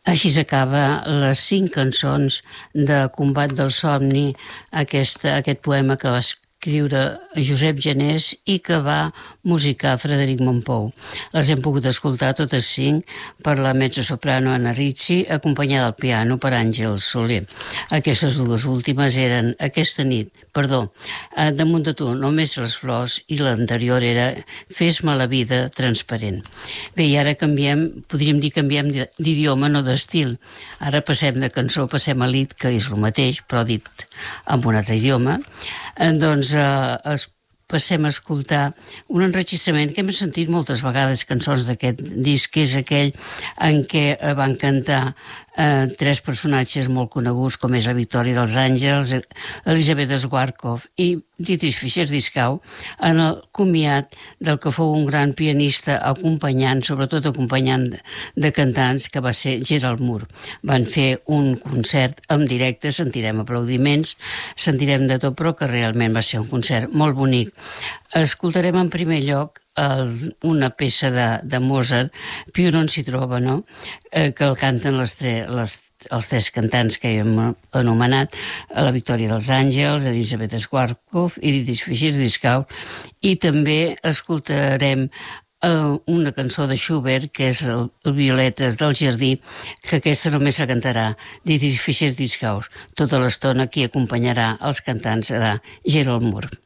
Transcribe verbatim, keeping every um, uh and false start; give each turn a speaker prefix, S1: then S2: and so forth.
S1: Així s'acaba les cinc cançons de Combat del somni, aquest, aquest poema que va escriure Josep Janés i que va musicar Frederic Mompou. Les hem pogut escoltar totes cinc per la mezzosoprano Anna Ricci, acompanyada al piano per Àngel Soler. Aquestes dues últimes eren Aquesta nit, perdó, Damunt de tu, només les flors, i l'anterior era Fes-me la vida transparent. Bé, i ara canviem, podríem dir canviem d'idioma, no d'estil. Ara passem de cançó, passem a lit, que és el mateix, però dit en un altre idioma. Doncs eh, es passem a escoltar un enregistrament que hem sentit moltes vegades, cançons d'aquest disc, que és aquell en què van cantar eh, tres personatges molt coneguts, com és la Victòria dels Àngels, Elisabeth Schwarzkopf i Dietrich Fischer-Dieskau, en el comiat del que fou un gran pianista acompanyant, sobretot acompanyant de cantants, que va ser Gerald Moore. Van fer un concert en directe, sentirem aplaudiments, sentirem de tot, però que realment va ser un concert molt bonic. Escoltarem en primer lloc el, una peça de, de Mozart, Più non si trova, no? eh, que el canten les tre, les, els tres cantants que hem anomenat, la Victòria dels Àngels, Elisabeth Schwarzkopf i Dietrich Fischer-Dieskau, i també escoltarem uh, una cançó de Schubert, que és el, el Violetes del jardí, que aquesta només la cantarà Dietrich Fischer-Dieskau. Tota l'estona qui acompanyarà els cantants serà Gerald Moore.